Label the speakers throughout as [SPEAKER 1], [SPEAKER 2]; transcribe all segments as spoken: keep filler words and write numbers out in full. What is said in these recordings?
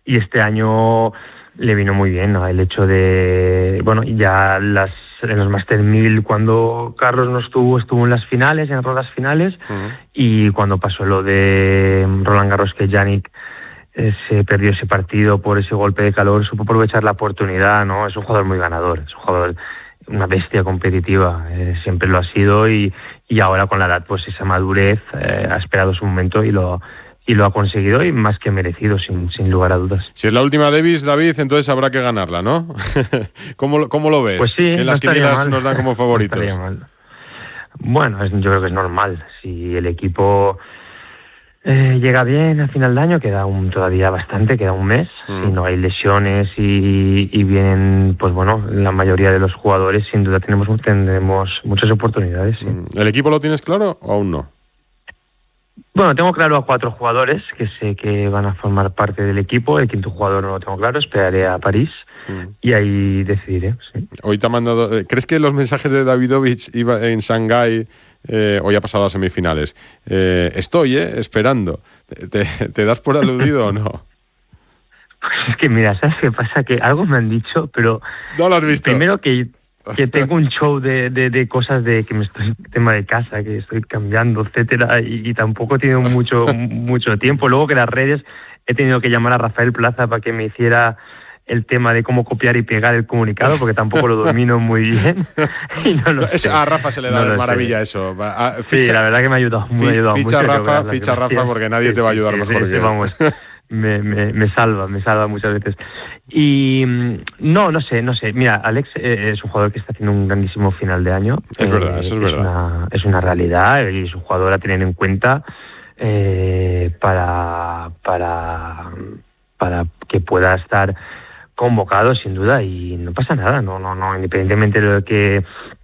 [SPEAKER 1] y este año le vino muy bien, ¿no? El hecho de, bueno, ya las en los Master mil, cuando Carlos no estuvo, estuvo en las finales, en rondas finales, uh-huh. y cuando pasó lo de Roland Garros, que Jannik eh, se perdió ese partido por ese golpe de calor, supo aprovechar la oportunidad, ¿no? Es un jugador muy ganador, es un jugador, una bestia competitiva, eh, siempre lo ha sido, y, y ahora con la edad, pues esa madurez, eh, ha esperado su momento y lo y lo ha conseguido, y más que merecido, sin, sin lugar a dudas.
[SPEAKER 2] Si es la última Davis, David, entonces habrá que ganarla, ¿no? ¿Cómo, ¿Cómo lo ves?
[SPEAKER 1] Pues sí,
[SPEAKER 2] que en las
[SPEAKER 1] no
[SPEAKER 2] quinielas nos dan como favoritos.
[SPEAKER 1] No mal. Bueno, es, yo creo que es normal. Si el equipo eh, llega bien a final de año, queda un, todavía bastante, queda un mes, mm. si no hay lesiones y, y vienen, pues bueno, la mayoría de los jugadores, sin duda tenemos, tendremos muchas oportunidades. Sí.
[SPEAKER 2] ¿El equipo lo tienes claro o aún no?
[SPEAKER 1] Bueno, tengo claro a cuatro jugadores que sé que van a formar parte del equipo. El quinto jugador no lo tengo claro, esperaré a París mm. y ahí decidiré. Sí.
[SPEAKER 2] Hoy te ha mandado. ¿Crees que los mensajes de Davidovich iba en Shanghái eh, hoy ha pasado a semifinales? Eh, estoy, eh, esperando. ¿Te, te das por aludido o no?
[SPEAKER 1] Pues es que mira, ¿sabes qué pasa? Que algo me han dicho, pero
[SPEAKER 2] no lo has visto.
[SPEAKER 1] Primero que que tengo un show de, de, de cosas de que me estoy tema de casa, que estoy cambiando, etcétera, y, y tampoco he tenido mucho mucho tiempo. Luego que las redes he tenido que llamar a Rafael Plaza para que me hiciera el tema de cómo copiar y pegar el comunicado, porque tampoco lo domino muy bien. Y no lo sé.
[SPEAKER 2] A Rafa se le da no maravilla sé. eso. A,
[SPEAKER 1] ficha, sí, la verdad que me ha ayudado, me ha ayudado
[SPEAKER 2] ficha
[SPEAKER 1] mucho.
[SPEAKER 2] Rafa, ficha a Rafa, porque nadie sí, te va a ayudar sí, mejor
[SPEAKER 1] sí,
[SPEAKER 2] que
[SPEAKER 1] sí, vamos. Me, me, me salva, me salva muchas veces. Y no, no sé, no sé. Mira, Alex eh, es un jugador que está haciendo un grandísimo final de año.
[SPEAKER 2] Es eh, verdad, eso es,
[SPEAKER 1] es
[SPEAKER 2] verdad.
[SPEAKER 1] Una, es una realidad y es un jugador a tener en cuenta eh, para, para, para que pueda estar convocado, sin duda, y no pasa nada, no, no, no, independientemente de lo que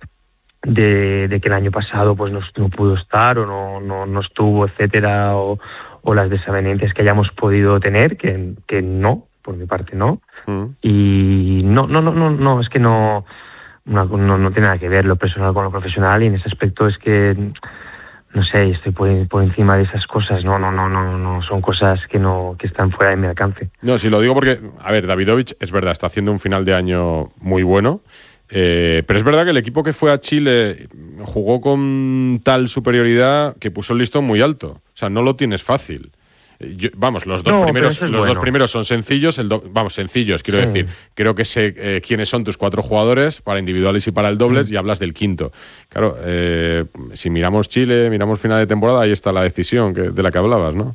[SPEAKER 1] de, de que el año pasado pues no, no pudo estar o no, no, no estuvo, etcétera, o o las desavenencias que hayamos podido tener, que, que no, por mi parte no. Mm. Y no, no, no, no, no, es que no, no, no, no tiene nada que ver lo personal con lo profesional, y en ese aspecto es que, no sé, estoy por, por encima de esas cosas, no, no, no, no, no, son cosas que no, que están fuera de mi alcance.
[SPEAKER 2] No, sí lo digo porque, a ver, Davidovich, es verdad, está haciendo un final de año muy bueno. Eh, pero es verdad que el equipo que fue a Chile jugó con tal superioridad que puso el listón muy alto. O sea, no lo tienes fácil. Yo, vamos, los dos
[SPEAKER 1] no,
[SPEAKER 2] primeros, los
[SPEAKER 1] bueno.
[SPEAKER 2] dos primeros son sencillos. El do, vamos, sencillos, quiero mm. decir. Creo que sé eh, quiénes son tus cuatro jugadores para individuales y para el dobles, mm. y hablas del quinto. Claro, eh, si miramos Chile, miramos final de temporada, ahí está la decisión que, de la que hablabas, ¿no?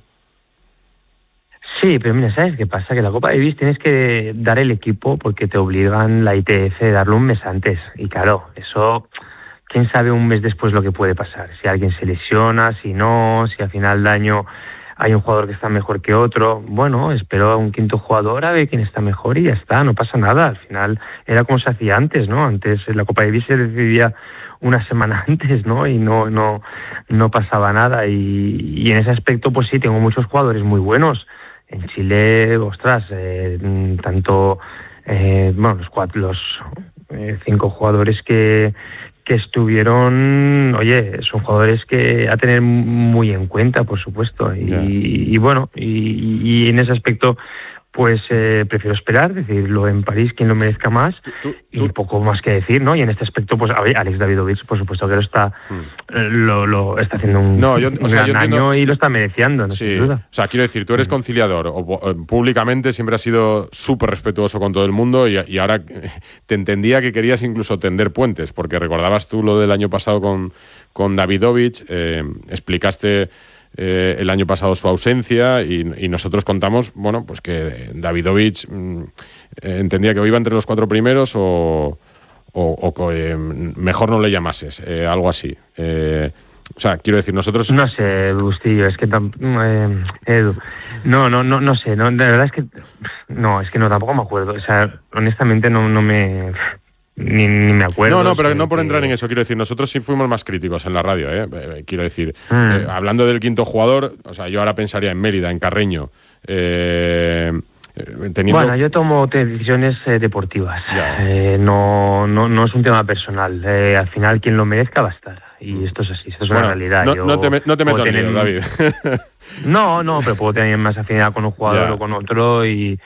[SPEAKER 1] Sí, pero mira, ¿sabes qué pasa? Que la Copa Davis tienes que dar el equipo porque te obligan la I T F a darlo un mes antes. Y claro, eso, quién sabe un mes después lo que puede pasar. Si alguien se lesiona, si no, si al final del año hay un jugador que está mejor que otro. Bueno, espero a un quinto jugador a ver quién está mejor y ya está, no pasa nada. Al final era como se hacía antes, ¿no? Antes la Copa Davis se decidía una semana antes, ¿no? Y no, no, no pasaba nada. Y, y en ese aspecto, pues sí, tengo muchos jugadores muy buenos. En Chile, ostras, eh, tanto, eh, bueno, los cuatro, los eh, cinco jugadores que, que estuvieron, oye, son jugadores que a tener muy en cuenta, por supuesto. Y, yeah. y, y bueno, y, y en ese aspecto, pues eh, prefiero esperar, decirlo en París, quien lo merezca más, ¿Tú, tú, y poco más que decir, ¿no? Y en este aspecto, pues Alex Davidovich, por supuesto que lo está, hmm. lo, lo está haciendo un,
[SPEAKER 2] no, yo,
[SPEAKER 1] un
[SPEAKER 2] o sea,
[SPEAKER 1] gran
[SPEAKER 2] yo entiendo,
[SPEAKER 1] año y lo está mereciendo, no
[SPEAKER 2] sí.
[SPEAKER 1] sin duda.
[SPEAKER 2] O sea, quiero decir, tú eres conciliador, o, o, públicamente siempre has sido súper respetuoso con todo el mundo, y, y ahora te entendía que querías incluso tender puentes, porque recordabas tú lo del año pasado con, con Davidovich, eh, explicaste Eh, el año pasado su ausencia y, y nosotros contamos, bueno, pues que Davidovich mm, eh, entendía que o iba entre los cuatro primeros o, o, o eh, mejor no le llamases, eh, algo así. Eh, o sea, quiero decir, nosotros...
[SPEAKER 1] No sé, Bustillo, es que tampoco... Eh, Edu, no, no, no, no sé, no, de verdad es que... No, es que no, tampoco me acuerdo, o sea, honestamente no, no me... Ni, ni me acuerdo.
[SPEAKER 2] No, no, pero
[SPEAKER 1] que,
[SPEAKER 2] no por entrar
[SPEAKER 1] que...
[SPEAKER 2] en eso, quiero decir, nosotros sí fuimos más críticos en la radio, ¿eh? Eh, quiero decir, mm. eh, hablando del quinto jugador, o sea, yo ahora pensaría en Mérida, en Carreño, eh, teniendo...
[SPEAKER 1] Bueno, yo tomo decisiones eh, deportivas, eh, no, no, no es un tema personal, eh, al final quien lo merezca va a estar, y esto es así, esto es
[SPEAKER 2] bueno,
[SPEAKER 1] una realidad.
[SPEAKER 2] No,
[SPEAKER 1] yo
[SPEAKER 2] no te, no te meto en
[SPEAKER 1] tener...
[SPEAKER 2] lío, David.
[SPEAKER 1] No, no, pero puedo tener más afinidad con un jugador yeah. o con otro, y,